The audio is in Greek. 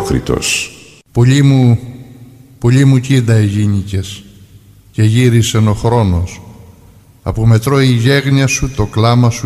Θεόκριτος. Πουλί μου κοίτα εγίνηκες και γύρισεν ο χρόνος. Απομετρώει η γέγνια σου, το κλάμα σου